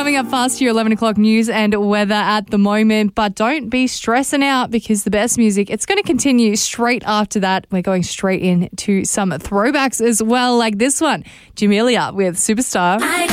Coming up fast to your 11 o'clock news and weather at the moment, but don't be stressing out because the best music, it's going to continue straight after that. We're going straight into some throwbacks as well, like this one, Jamelia with Superstar.